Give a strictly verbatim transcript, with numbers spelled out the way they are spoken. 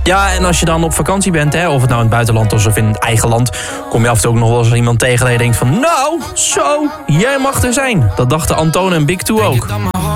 Ja, en als je dan op vakantie bent, hè, of het nou in het buitenland is of in het eigen land, kom je af en toe ook nog wel eens iemand tegen dat je denkt van, nou, zo, jij mag er zijn. Dat dachten Antoon en Big Two ook.